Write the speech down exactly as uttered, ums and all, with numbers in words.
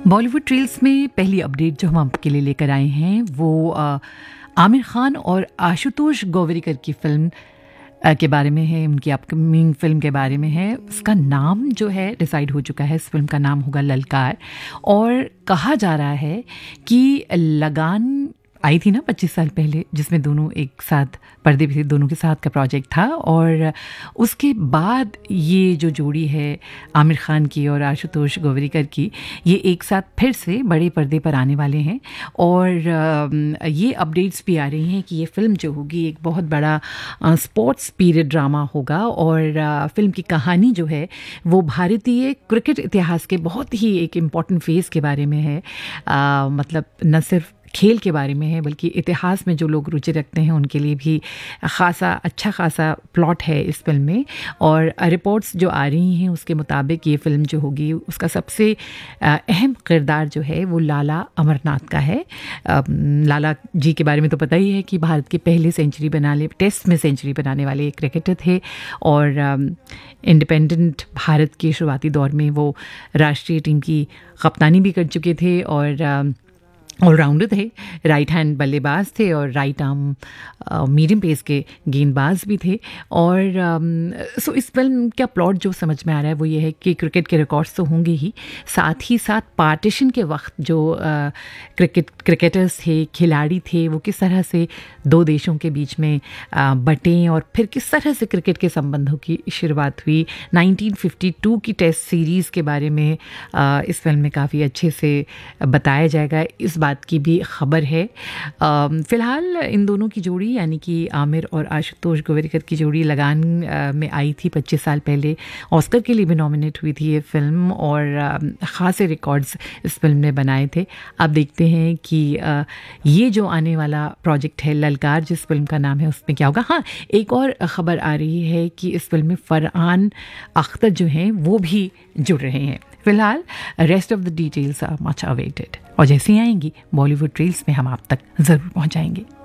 Bollywood reels में पहली update जो हम आपके लिए लेकर आए हैं वो आ, आमिर खान और आशुतोष गोवरिकर की फिल्म आ, के बारे में है। उनकी अपकमिंग फिल्म के बारे में है। उसका नाम जो है डिसाइड हो चुका है। इस फिल्म का नाम होगा ललकार और कहा जा रहा है कि लगान आई थी ना पच्चीस साल पहले, जिसमें दोनों एक साथ पर्दे भी थे, दोनों के साथ का प्रोजेक्ट था। और उसके बाद ये जो जोड़ी है आमिर खान की और आशुतोष गोवरिकर की, ये एक साथ फिर से बड़े पर्दे पर आने वाले हैं। और ये अपडेट्स भी आ रही हैं कि ये फिल्म जो होगी एक बहुत बड़ा स्पोर्ट्स पीरियड ड्रामा होगा। और फिल्म की कहानी जो है वो भारतीय क्रिकेट इतिहास के बहुत ही एक इम्पॉर्टेंट फेज़ के बारे में है। आ, मतलब न सिर्फ खेल के बारे में है बल्कि इतिहास में जो लोग रुचि रखते हैं उनके लिए भी खासा अच्छा खासा प्लॉट है इस फिल्म में। और रिपोर्ट्स जो आ रही हैं उसके मुताबिक ये फिल्म जो होगी उसका सबसे अहम किरदार जो है वो लाला अमरनाथ का है। लाला जी के बारे में तो पता ही है कि भारत के पहले सेंचुरी बनाने टेस्ट में सेंचुरी बनाने वाले एक क्रिकेटर थे। और इंडिपेंडेंट भारत के शुरुआती दौर में वो राष्ट्रीय टीम की कप्तानी भी कर चुके थे और ऑलराउंडर थे, राइट हैंड बल्लेबाज थे और राइट आर्म मीडियम पेस के गेंदबाज भी थे। और सो इस फिल्म का प्लॉट जो समझ में आ रहा है वो ये है कि क्रिकेट के रिकॉर्ड्स तो होंगे ही, साथ ही साथ पार्टीशन के वक्त जो क्रिकेट क्रिकेटर्स थे, खिलाड़ी थे, वो किस तरह से दो देशों के बीच में बटें और फिर किस तरह से क्रिकेट के संबंधों की शुरुआत हुई। नाइनटीन फिफ्टी टू की टेस्ट सीरीज़ के बारे में इस फिल्म में काफ़ी अच्छे से बताया जाएगा। इस बात की भी खबर है। फ़िलहाल इन दोनों की जोड़ी यानी कि आमिर और आशुतोष गोवरिकर की जोड़ी लगान में आई थी पच्चीस साल पहले। ऑस्कर के लिए भी नॉमिनेट हुई थी ये फिल्म और ख़ासे रिकॉर्ड्स इस फिल्म ने बनाए थे। अब देखते हैं कि ये जो आने वाला प्रोजेक्ट है ललकार, जिस फिल्म का नाम है, उसमें क्या होगा। हाँ, एक और ख़बर आ रही है कि इस फिल्म में फरहान अख्तर जो हैं वो भी जुड़ रहे हैं। फिलहाल rest of the details are much awaited और जैसे ही आएंगी बॉलीवुड रील्स में हम आप तक ज़रूर पहुंचाएंगे।